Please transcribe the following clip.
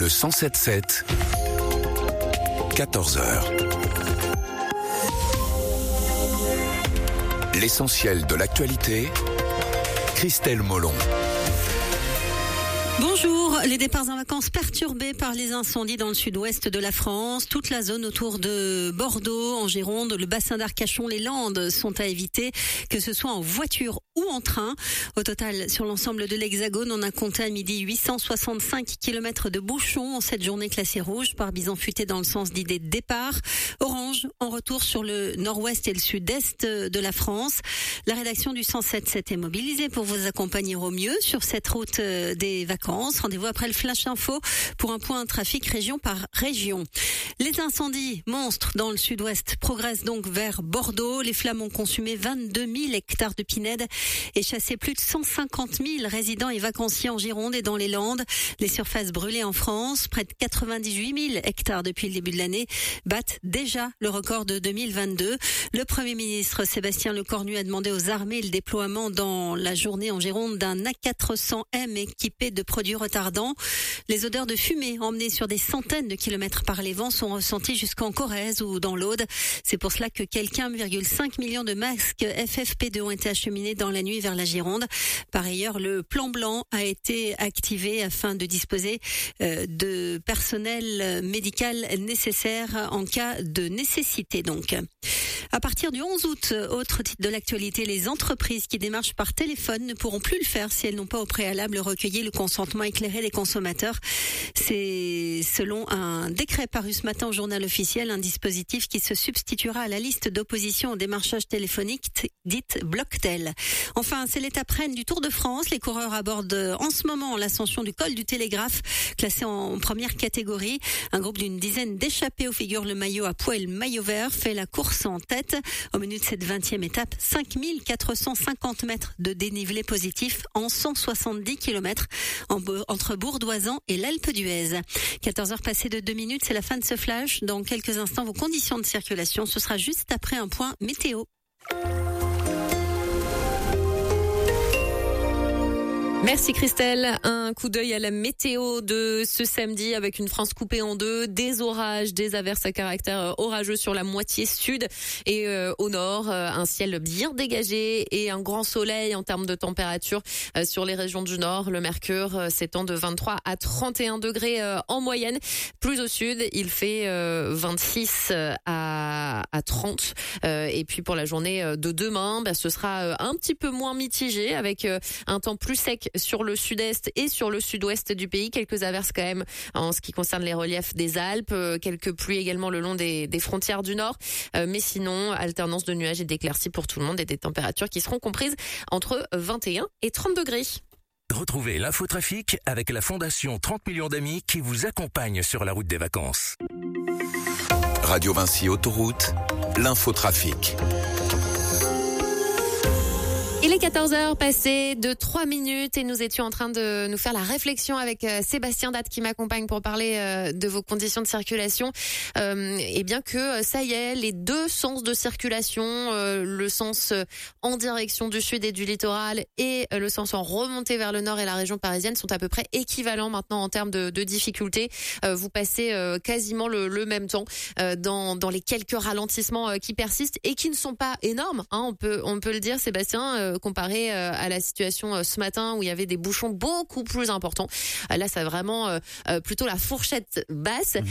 Le 107.7, 14h. L'essentiel de l'actualité, Christelle Molon. Bonjour, les départs en vacances perturbés par les incendies dans le sud-ouest de la France. Toute la zone autour de Bordeaux, en Gironde, le bassin d'Arcachon, les Landes sont à éviter, que ce soit en voiture ou en train. Au total, sur l'ensemble de l'Hexagone, on a compté à midi 865 km de bouchons en cette journée classée rouge par bison futé dans le sens dit des départs. Orange en retour sur le nord-ouest et le sud-est de la France. La rédaction du 107.7 est mobilisée pour vous accompagner au mieux sur cette route des vacances. Rendez-vous après le Flash Info pour un point trafic région par région. Les incendies monstres dans le sud-ouest progressent donc vers Bordeaux. Les flammes ont consumé 22 000 hectares de pinèdes et chassé plus de 150 000 résidents et vacanciers en Gironde et dans les Landes. Les surfaces brûlées en France, près de 98 000 hectares depuis le début de l'année, battent déjà le record de 2022. Le Premier ministre Sébastien Lecornu a demandé aux armées le déploiement dans la journée en Gironde d'un A400M équipé de produits retardants. Les odeurs de fumée emmenées sur des centaines de kilomètres par les vents sont ressenties jusqu'en Corrèze ou dans l'Aude. C'est pour cela que quelques 1,5 million de masques FFP2 ont été acheminés dans la nuit vers la Gironde. Par ailleurs, le plan blanc a été activé afin de disposer de personnel médical nécessaire en cas de nécessité donc. À partir du 11 août, autre titre de l'actualité, les entreprises qui démarchent par téléphone ne pourront plus le faire si elles n'ont pas au préalable recueilli le consentement éclairé des consommateurs. C'est selon un décret paru ce matin au journal officiel, un dispositif qui se substituera à la liste d'opposition au démarchage téléphonique dite Blocktel. Enfin, c'est l'étape reine du Tour de France. Les coureurs abordent en ce moment l'ascension du col du Télégraphe, classé en première catégorie. Un groupe d'une dizaine d'échappés où figure le maillot à poil maillot vert fait la course en tête. Au menu de cette 20e étape, 5450 mètres de dénivelé positif en 170 km entre Bourdoisan et l'Alpe d'Huez. 14h passées de 2 minutes, c'est la fin de ce flash. Dans quelques instants, vos conditions de circulation, ce sera juste après un point météo. Merci Christelle. Un coup d'œil à la météo de ce samedi avec une France coupée en deux, des orages, des averses à caractère orageux sur la moitié sud et au nord, un ciel bien dégagé et un grand soleil en termes de température sur les régions du nord. Le mercure s'étend de 23 à 31 degrés en moyenne. Plus au sud, il fait 26 à 30. Et puis pour la journée de demain, ce sera un petit peu moins mitigé avec un temps plus sec sur le sud-est et sur le sud-ouest du pays. Quelques averses quand même en ce qui concerne les reliefs des Alpes. Quelques pluies également le long des frontières du nord. Mais sinon, alternance de nuages et d'éclaircies pour tout le monde et des températures qui seront comprises entre 21 et 30 degrés. Retrouvez l'infotrafic avec la Fondation 30 millions d'amis qui vous accompagne sur la route des vacances. Radio Vinci Autoroute, l'infotrafic. Il est 14h passé de 3 minutes et nous étions en train de nous faire la réflexion avec Sébastien Date qui m'accompagne pour parler de vos conditions de circulation. Et bien que ça y est, les deux sens de circulation, le sens en direction du sud et du littoral et le sens en remontée vers le nord et la région parisienne sont à peu près équivalents maintenant en termes de difficulté. Vous passez quasiment le même temps dans les quelques ralentissements qui persistent et qui ne sont pas énormes, hein, on peut le dire Sébastien, comparé à la situation ce matin où il y avait des bouchons beaucoup plus importants. Là, c'est vraiment plutôt la fourchette basse.